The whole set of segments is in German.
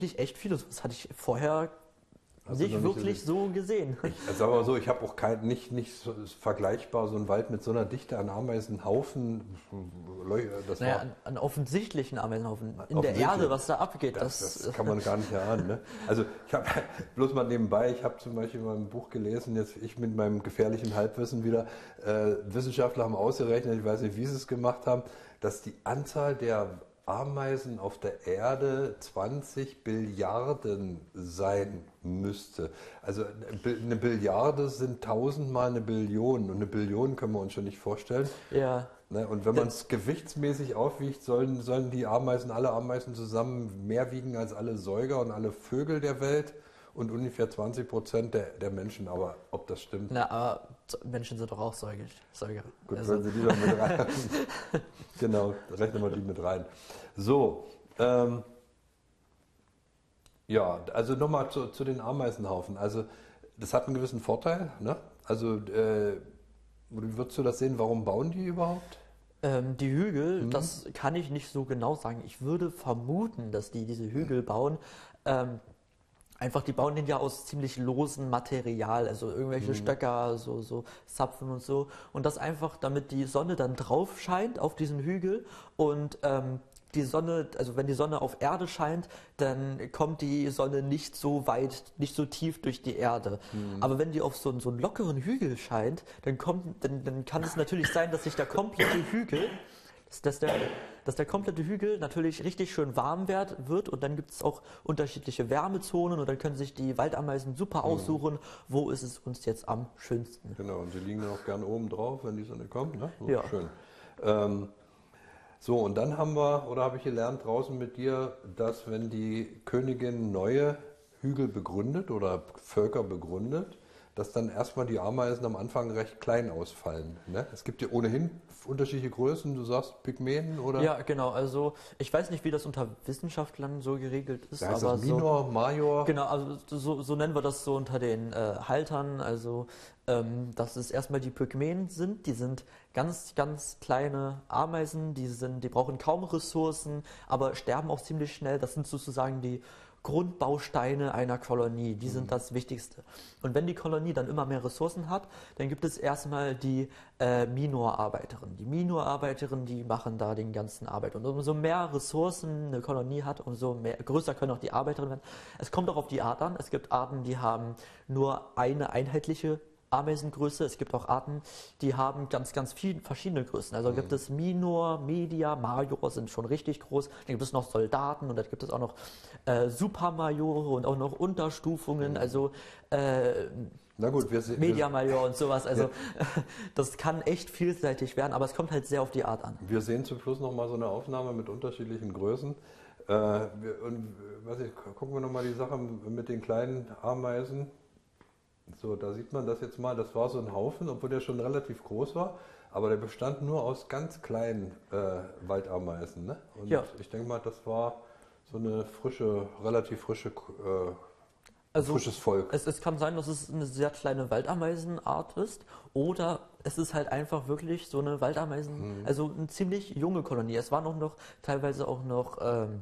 echt viele. Das hatte ich vorher Hast du noch nicht wirklich so gesehen. Sagen wir mal so, ich habe auch nicht so vergleichbar so einen Wald mit so einer Dichte an Ameisenhaufen. Das Naja, war an offensichtlichen Ameisenhaufen. In der offensichtlich. Erde, was da abgeht, Das kann man gar nicht erahnen. Ne? Also ich habe bloß mal nebenbei, ich habe zum Beispiel mal ein Buch gelesen, jetzt ich mit meinem gefährlichen Halbwissen wieder, Wissenschaftler haben ausgerechnet, ich weiß nicht, wie sie es gemacht haben, dass die Anzahl der Ameisen auf der Erde 20 Billiarden sein müsste. Also eine Billiarde sind 1000-mal eine Billion und eine Billion können wir uns schon nicht vorstellen. ja. Ne? Und wenn man es gewichtsmäßig aufwiegt, sollen die Ameisen, alle Ameisen zusammen mehr wiegen als alle Säuger und alle Vögel der Welt und ungefähr 20% der Menschen. Aber ob das stimmt? Na, aber Menschen sind doch auch Säuger. Gut, Also, wenn Sie die noch mit rein. Genau, rechnen wir die mit rein. So, ja, also nochmal zu den Ameisenhaufen. Also das hat einen gewissen Vorteil. Ne? Also wie würdest du das sehen? Warum bauen die überhaupt? die Hügel, das kann ich nicht so genau sagen. Ich würde vermuten, dass die diese Hügel bauen. Einfach, die bauen den ja aus ziemlich losem Material, also irgendwelche Stöcker, so Zapfen und so. Und das einfach, damit die Sonne dann drauf scheint auf diesen Hügel und die Sonne, also wenn die Sonne auf Erde scheint, dann kommt die Sonne nicht so weit, nicht so tief durch die Erde. Aber wenn die auf so einen lockeren Hügel scheint, dann kann es natürlich sein, dass sich der komplette Hügel, dass der komplette Hügel natürlich richtig schön warm wird und dann gibt es auch unterschiedliche Wärmezonen und dann können sich die Waldameisen super aussuchen, wo ist es uns jetzt am schönsten. Genau, und die liegen dann auch gerne oben drauf, wenn die Sonne kommt. Ne? So, Ja. schön. So, und dann habe ich gelernt draußen mit dir, dass wenn die Königin neue Hügel begründet oder Völker begründet, dass dann erstmal die Ameisen am Anfang recht klein ausfallen. Ne? Es gibt ja ohnehin unterschiedliche Größen, du sagst Pygmäen oder? Ja, genau, also ich weiß nicht, wie das unter Wissenschaftlern so geregelt ist, Da heißt aber das Minor, Major. genau, also so nennen wir das so unter den Haltern, also dass es erstmal die Pygmäen sind, die sind ganz, ganz kleine Ameisen, die brauchen kaum Ressourcen, aber sterben auch ziemlich schnell, das sind sozusagen die Grundbausteine einer Kolonie, die sind das Wichtigste. Und wenn die Kolonie dann immer mehr Ressourcen hat, dann gibt es erstmal die Minor-Arbeiterin. Die Minor-Arbeiterin, die machen da den ganzen Arbeit. Und umso mehr Ressourcen eine Kolonie hat, umso größer können auch die Arbeiterinnen werden. Es kommt auch auf die Art an. Es gibt Arten, die haben nur eine einheitliche Ameisengröße. Es gibt auch Arten, die haben ganz, ganz viele verschiedene Größen. Also gibt es Minor, Media, Major sind schon richtig groß. Dann gibt es noch Soldaten und dann gibt es auch noch Supermajore und auch noch Unterstufungen. Also Na gut, Media Major und sowas. Also das kann echt vielseitig werden, aber es kommt halt sehr auf die Art an. wir sehen zum Schluss nochmal so eine Aufnahme mit unterschiedlichen Größen. Gucken wir nochmal die Sache mit den kleinen Ameisen. So, da sieht man das jetzt mal, das war so ein Haufen, obwohl der schon relativ groß war, aber der bestand nur aus ganz kleinen Waldameisen. Ne? Und Ja. ich denke mal, das war so eine relativ frisches Volk. Es kann sein, dass es eine sehr kleine Waldameisenart ist oder es ist halt einfach wirklich so eine also eine ziemlich junge Kolonie. Es waren auch noch teilweise auch noch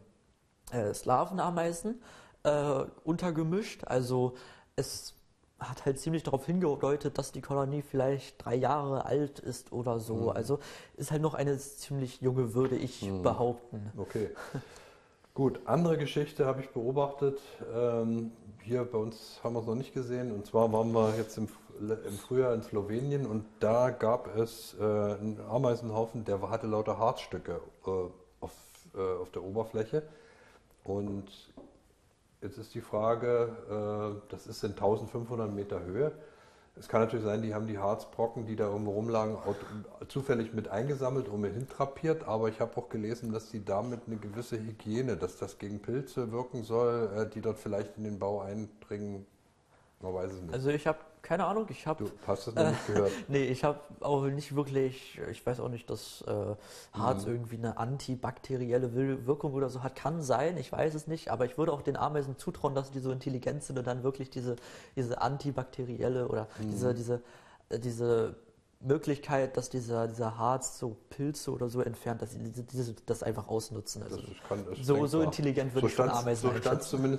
Slawenameisen untergemischt, also es hat halt ziemlich darauf hingedeutet, dass die Kolonie vielleicht 3 Jahre alt ist oder so. Also ist halt noch eine ziemlich junge, würde ich behaupten. Okay. Gut, andere Geschichte habe ich beobachtet. Hier bei uns haben wir es noch nicht gesehen. Und zwar waren wir jetzt im Frühjahr in Slowenien und da gab es einen Ameisenhaufen, der hatte lauter Harzstücke auf der Oberfläche. Und jetzt ist die Frage, das ist in 1500 Meter Höhe. Es kann natürlich sein, die haben die Harzbrocken, die da irgendwo rumlagen, zufällig mit eingesammelt und mit hintrapiert. Aber ich habe auch gelesen, dass die damit eine gewisse Hygiene, dass das gegen Pilze wirken soll, die dort vielleicht in den Bau eindringen. Man weiß es nicht. Also ich habe keine Ahnung, Du hast es noch nicht gehört. nee, ich habe auch nicht wirklich, ich weiß auch nicht, dass Harz irgendwie eine antibakterielle Wirkung oder so hat. Kann sein, ich weiß es nicht, aber ich würde auch den Ameisen zutrauen, dass die so intelligent sind und dann wirklich diese antibakterielle oder diese Möglichkeit, dass dieser Harz so Pilze oder so entfernt, dass sie das einfach ausnutzen. Also Das ist so denkbar. intelligent würde ich von Ameisen So stand einschätzen. zumindest